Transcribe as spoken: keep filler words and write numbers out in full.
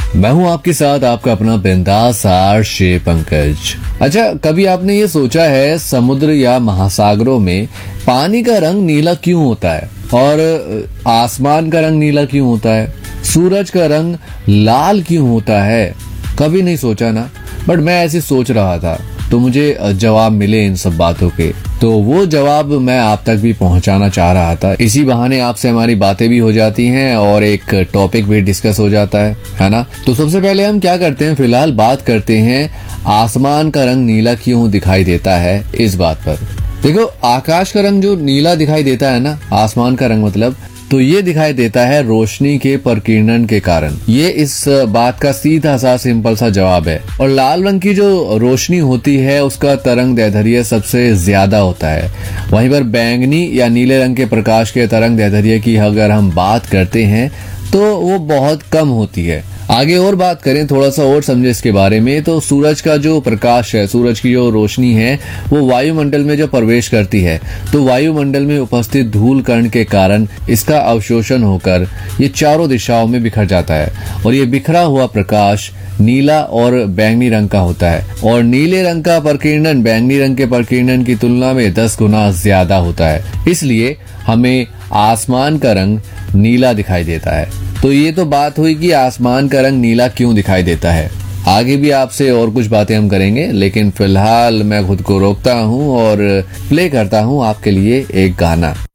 मैं हूं आपके साथ आपका अपना बिंदास आरजे पंकज। अच्छा, कभी आपने ये सोचा है समुद्र या महासागरों में पानी का रंग नीला क्यों होता है और आसमान का रंग नीला क्यों होता है, सूरज का रंग लाल क्यों होता है? कभी नहीं सोचा ना। बट मैं ऐसे सोच रहा था तो मुझे जवाब मिले इन सब बातों के, तो वो जवाब मैं आप तक भी पहुंचाना चाह रहा था। इसी बहाने आपसे हमारी बातें भी हो जाती हैं और एक टॉपिक भी डिस्कस हो जाता है है ना। तो सबसे पहले हम क्या करते हैं, फिलहाल बात करते हैं आसमान का रंग नीला क्यों दिखाई देता है इस बात पर। देखो, आकाश का रंग जो नीला दिखाई देता है ना, आसमान का रंग मतलब, तो ये दिखाई देता है रोशनी के प्रकीर्णन के कारण। ये इस बात का सीधा सा सिंपल सा जवाब है। और लाल रंग की जो रोशनी होती है उसका तरंग दैर्ध्य सबसे ज्यादा होता है। वहीं पर बैंगनी या नीले रंग के प्रकाश के तरंग दैर्ध्य की अगर हम बात करते हैं तो वो बहुत कम होती है। आगे और बात करें, थोड़ा सा और समझे इसके बारे में, तो सूरज का जो प्रकाश है, सूरज की जो रोशनी है, वो वायुमंडल में जब प्रवेश करती है तो वायुमंडल में उपस्थित धूल कण के कारण इसका अवशोषण होकर ये चारों दिशाओं में बिखर जाता है और ये बिखरा हुआ प्रकाश नीला और बैंगनी रंग का होता है। और नीले रंग का प्रकीर्णन बैंगनी रंग के प्रकीर्णन की तुलना में दस गुना ज्यादा होता है, इसलिए हमें आसमान का रंग नीला दिखाई देता है। तो ये तो बात हुई कि आसमान का रंग नीला क्यों दिखाई देता है। आगे भी आपसे और कुछ बातें हम करेंगे, लेकिन फिलहाल मैं खुद को रोकता हूँ और प्ले करता हूँ आपके लिए एक गाना।